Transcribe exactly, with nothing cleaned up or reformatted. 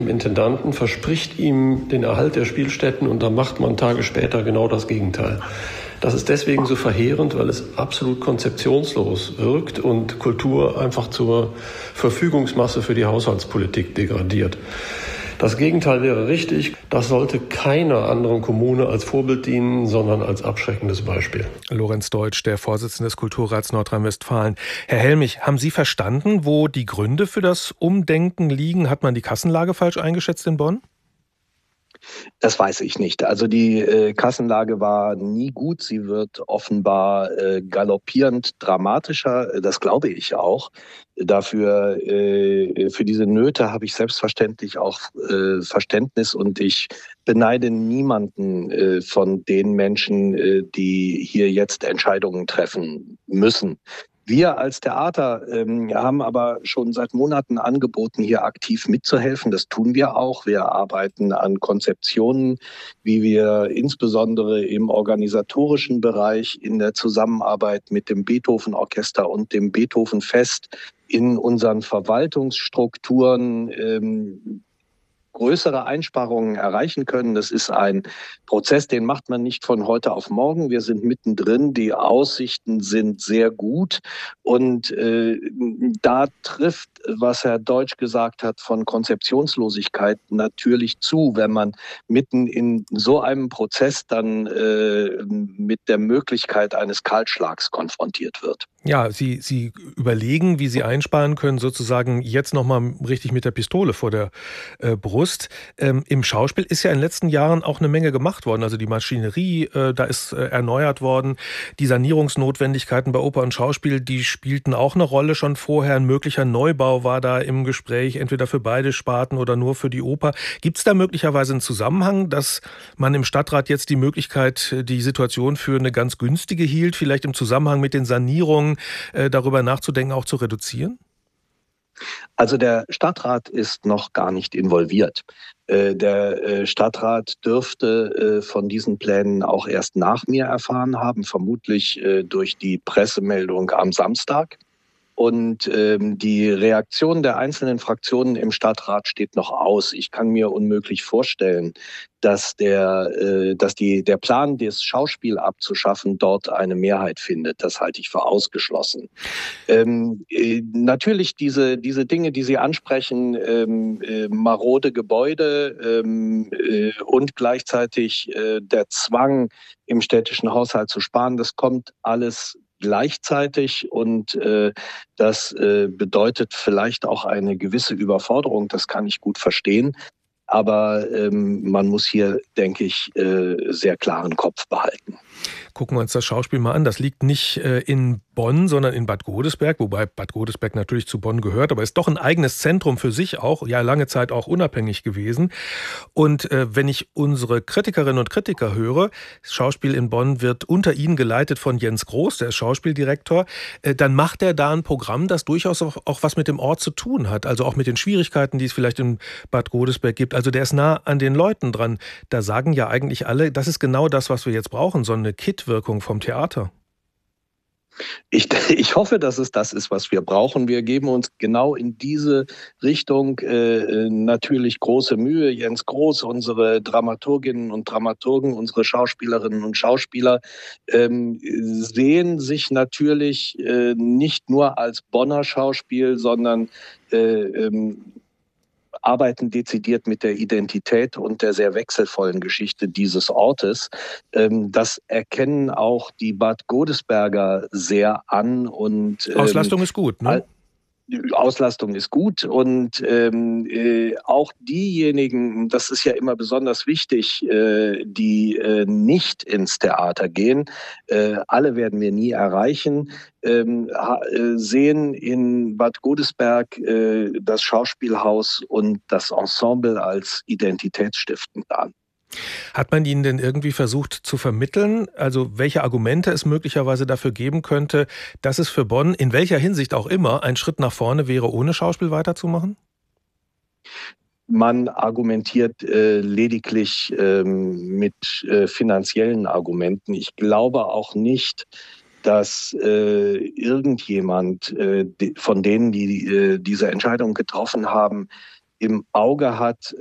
Intendanten, verspricht ihm den Erhalt der Spielstätten und dann macht man Tage später genau das Gegenteil. Das ist deswegen so verheerend, weil es absolut konzeptionslos wirkt und Kultur einfach zur Verfügungsmasse für die Haushaltspolitik degradiert. Das Gegenteil wäre richtig. Das sollte keiner anderen Kommune als Vorbild dienen, sondern als abschreckendes Beispiel. Lorenz Deutsch, der Vorsitzende des Kulturrats Nordrhein-Westfalen. Herr Helmich, haben Sie verstanden, wo die Gründe für das Umdenken liegen? Hat man die Kassenlage falsch eingeschätzt in Bonn? Das weiß ich nicht. Also die äh, Kassenlage war nie gut. Sie wird offenbar äh, galoppierend dramatischer. Das glaube ich auch. Dafür, äh, für diese Nöte habe ich selbstverständlich auch äh, Verständnis und ich beneide niemanden äh, von den Menschen, äh, die hier jetzt Entscheidungen treffen müssen. Wir als Theater ähm, haben aber schon seit Monaten angeboten, hier aktiv mitzuhelfen. Das tun wir auch. Wir arbeiten an Konzeptionen, wie wir insbesondere im organisatorischen Bereich in der Zusammenarbeit mit dem Beethoven-Orchester und dem Beethoven-Fest in unseren Verwaltungsstrukturen ähm, größere Einsparungen erreichen können. Das ist ein Prozess, den macht man nicht von heute auf morgen. Wir sind mittendrin. Die Aussichten sind sehr gut. Und äh, da trifft, was Herr Deutsch gesagt hat, von Konzeptionslosigkeit natürlich zu, wenn man mitten in so einem Prozess dann äh, mit der Möglichkeit eines Kahlschlags konfrontiert wird. Ja, Sie, Sie überlegen, wie Sie einsparen können, sozusagen jetzt nochmal richtig mit der Pistole vor der äh, Brust. Ähm, Im Schauspiel ist ja in den letzten Jahren auch eine Menge gemacht worden. Also die Maschinerie, äh, da ist äh, erneuert worden. Die Sanierungsnotwendigkeiten bei Oper und Schauspiel, die spielten auch eine Rolle schon vorher. Ein möglicher Neubau war da im Gespräch, entweder für beide Sparten oder nur für die Oper. Gibt es da möglicherweise einen Zusammenhang, dass man im Stadtrat jetzt die Möglichkeit, die Situation für eine ganz günstige hielt, vielleicht im Zusammenhang mit den Sanierungen darüber nachzudenken, auch zu reduzieren? Also der Stadtrat ist noch gar nicht involviert. Der Stadtrat dürfte von diesen Plänen auch erst nach mir erfahren haben, vermutlich durch die Pressemeldung am Samstag. Und ähm, die Reaktion der einzelnen Fraktionen im Stadtrat steht noch aus. Ich kann mir unmöglich vorstellen, dass der, äh, dass die, der Plan, das Schauspiel abzuschaffen, dort eine Mehrheit findet. Das halte ich für ausgeschlossen. Ähm, äh, natürlich diese, diese Dinge, die Sie ansprechen, ähm, äh, marode Gebäude ähm, äh, und gleichzeitig äh, der Zwang, im städtischen Haushalt zu sparen, das kommt alles gleichzeitig und äh, das äh, bedeutet vielleicht auch eine gewisse Überforderung, das kann ich gut verstehen, aber ähm, man muss hier, denke ich, äh, sehr klaren Kopf behalten. Gucken wir uns das Schauspiel mal an. Das liegt nicht äh, in Bonn, sondern in Bad Godesberg, wobei Bad Godesberg natürlich zu Bonn gehört, aber ist doch ein eigenes Zentrum für sich auch, ja lange Zeit auch unabhängig gewesen. Und äh, wenn ich unsere Kritikerinnen und Kritiker höre, das Schauspiel in Bonn wird unter ihnen geleitet von Jens Groß, der ist Schauspieldirektor, äh, dann macht er da ein Programm, das durchaus auch, auch was mit dem Ort zu tun hat, also auch mit den Schwierigkeiten, die es vielleicht in Bad Godesberg gibt. Also der ist nah an den Leuten dran. Da sagen ja eigentlich alle, das ist genau das, was wir jetzt brauchen, so eine Kit-Wirkung vom Theater. Ich, ich hoffe, dass es das ist, was wir brauchen. Wir geben uns genau in diese Richtung äh, natürlich große Mühe. Jens Groß, unsere Dramaturginnen und Dramaturgen, unsere Schauspielerinnen und Schauspieler ähm, sehen sich natürlich äh, nicht nur als Bonner Schauspiel, sondern äh, ähm, arbeiten dezidiert mit der Identität und der sehr wechselvollen Geschichte dieses Ortes. Das erkennen auch die Bad Godesberger sehr an. Und Auslastung ist gut, ne? Auslastung ist gut und ähm, äh, auch diejenigen, das ist ja immer besonders wichtig, äh, die äh, nicht ins Theater gehen, äh, alle werden wir nie erreichen, ähm, äh, sehen in Bad Godesberg äh, das Schauspielhaus und das Ensemble als identitätsstiftend an. Hat man Ihnen denn irgendwie versucht zu vermitteln, also welche Argumente es möglicherweise dafür geben könnte, dass es für Bonn, in welcher Hinsicht auch immer, ein Schritt nach vorne wäre, ohne Schauspiel weiterzumachen? Man argumentiert äh, lediglich ähm, mit äh, finanziellen Argumenten. Ich glaube auch nicht, dass äh, irgendjemand äh, von denen, die äh, diese Entscheidung getroffen haben, im Auge hat,